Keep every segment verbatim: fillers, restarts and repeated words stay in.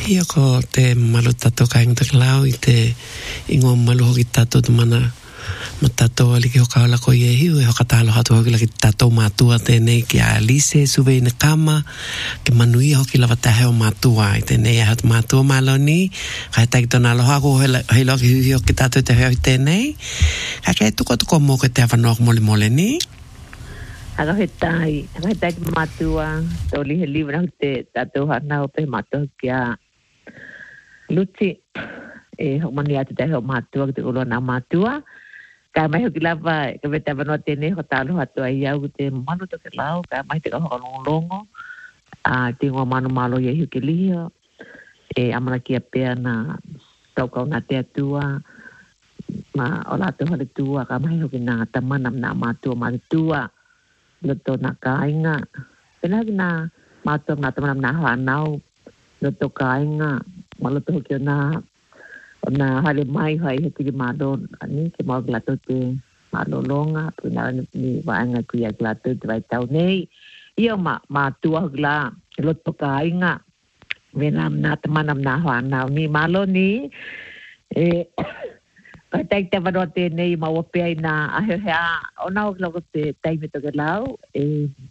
Ia ko te malu tato kainga te lau i te ingo malu hoki tato te mana ma tato ali ki hoka ala ko i e hiu e hoka talo hatu hoki la ki tato mātua tēnei ki a Alise suve i na kama ke manui hoki lava tahe o mātua i tēnei a hatu mātua malo ni kai taiki tona aloha ko hei loki hui hoki tato te hoi tēnei ka kei tuko tuko mo ke te awanoa mole mole ni aga he tai aga he tai ki mātua toli he libra te tato hana o pe mātua ki a luti e hok mani atu te heo mātua ki te ulo na mātua ka mai hoki lava ka veta wanoa tēnei ho tālo hatu ai au te manu to ke lau ka mai te ka hoka longo a te ngua manu malo ye hoki lihio e amana kia pea na taukau na te atua ma o lato hale tua ka mai hoki na tamanam na mātua mātua loto na kainga pena ki na mātua na tamanam na hanau loto kainga ma loto hoki o na o na hale mai hai he tiri malo ani ke mau glato te malo longa puna ni waanga kuia glato te vai tau nei ia ma ma tua gla loto kainga venam na tamanam na hanau ni malo ni e ka tai te varo te nei ma o pe na a he ha ona o lo te tai me to lau e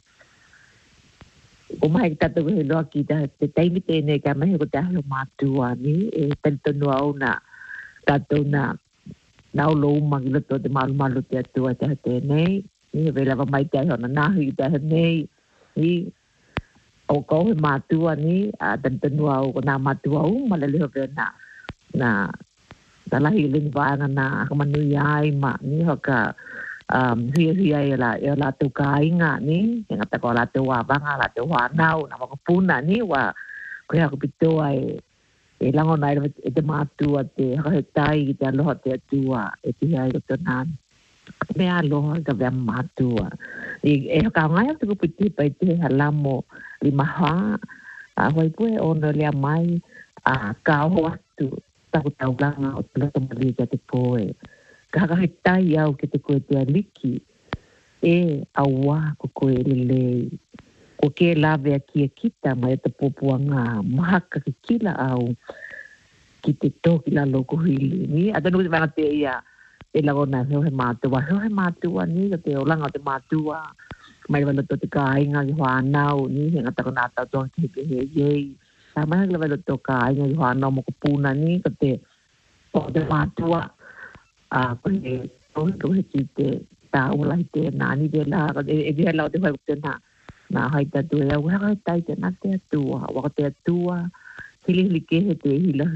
o mai ta to he lo ki ta te tai me te nei ka mai ko ta ho ma tua ni e tanto no ona ta to na na lo ma ki lo to te mal mal te tua ta te nei ni ve la mai ta ho na na hi ta nei ni o ko he ma tua ni a tanto no o na ma tua o ma le ho na na Tala hilin vanga na kamanu yai ma ni hoka um hia hia ela ela tu kainga ni nga ta ko la tu wa vanga la tu wa nau na ko puna ni wa ko ya ko pito ai e lango na e te matu te ha tai te lo te tua e te ai ko nan me a lo ka ve matu e e ka ngai tu ko piti pa te halamo li maha a hoi pu o no le mai a ka ho tu tau tau langa o te lata mali ka te poe. Ka haka he tai au ke te koe te aliki e awa ko koe lelei. Ko ke lawe a kia kita mai te popuanga mahaka ki kila au ki te toki la loko hili. Ni atanu te wanga te ia e lagona heo he mātua. Heo he mātua ni ka te o langa o te mātua. Mai wala to te kāinga ki hoa nau ni he ngata ko nā tau toa ki he he yei. Sama hang level to ka ai ngai hana mo ko puna ni ka te o te matua a ko he to to he te ta o lai te na ni de la e de la te te na na hai ta tu e wa hai tai te na te tu wa te tu hili hili ke he te hila